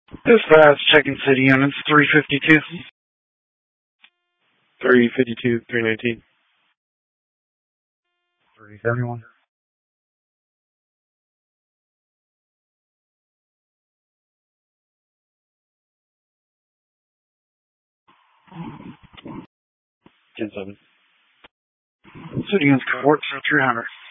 Dispatch, checking city units, 352. 352, 319. 371. Ten seven. City units, court, 300.